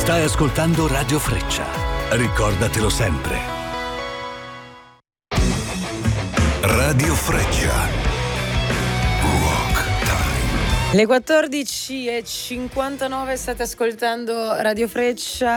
Stai ascoltando Radio Freccia. Ricordatelo sempre. Radio Freccia. Rock Time. Le 14:59 state ascoltando Radio Freccia.